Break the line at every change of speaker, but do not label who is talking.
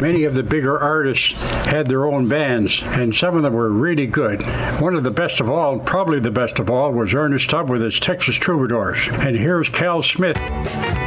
Many of the bigger artists had their own bands, and some of them were really good. One of the best of all, probably the best of all, was Ernest Tubb with his Texas Troubadours. And here's Cal Smith.